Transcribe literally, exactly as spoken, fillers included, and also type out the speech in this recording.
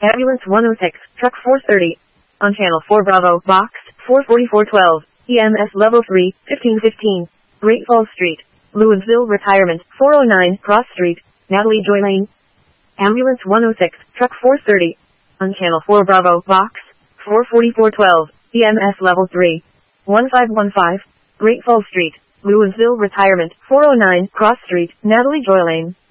Ambulance one oh six, Truck four thirty. On Channel four Bravo, Box, four forty-four twelve, E M S Level three, fifteen fifteen. Great Falls Street, Louisville Retirement, four oh nine, Cross Street, Natalie Joy Lane. Ambulance one oh six, Truck four thirty. On Channel four Bravo, Box, four forty-four twelve, E M S Level three, fifteen fifteen. Great Falls Street, Louisville Retirement, four oh nine, Cross Street, Natalie Joy Lane.